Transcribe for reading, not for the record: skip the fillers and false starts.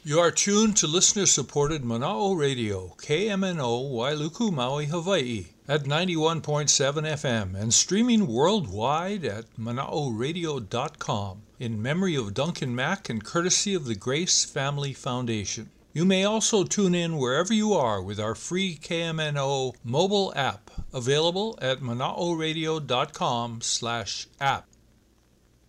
You are tuned to listener-supported Mana'o Radio, KMNO, Wailuku, Maui, Hawaii, at 91.7 FM and streaming worldwide at manaoradio.com in memory of Duncan Mack and courtesy of the Grace Family Foundation. You may also tune in wherever you are with our free KMNO mobile app, available at manaoradio.com/app.